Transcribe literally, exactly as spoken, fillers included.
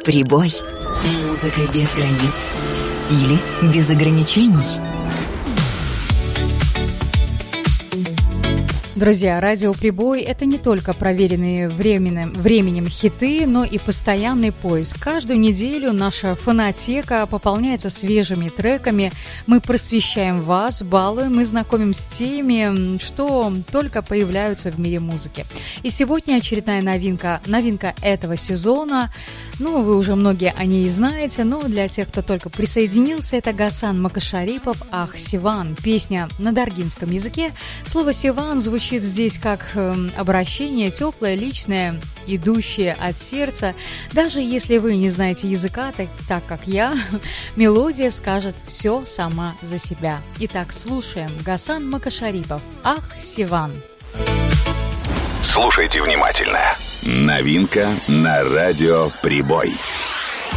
Прибой. Музыка без границ. Стили без ограничений. Друзья, радио «Прибой» — это не только проверенные временем, временем хиты, но и постоянный поиск. Каждую неделю наша фонотека пополняется свежими треками. Мы просвещаем вас, балуем и знакомим с теми, что только появляются в мире музыки. И сегодня очередная новинка, новинка этого сезона. Ну, вы уже многие о ней знаете, но для тех, кто только присоединился, это Гасан Макашарипов «Ах, Севан». Песня на даргинском языке. Слово «Севан» звучит здесь как э, обращение теплое, личное, идущее от сердца. Даже если вы не знаете языка, так, так как я, мелодия скажет все сама за себя. Итак, слушаем. Гасан Макашарипов «Ах, Севан». Слушайте внимательно. Новинка на радио «Прибой».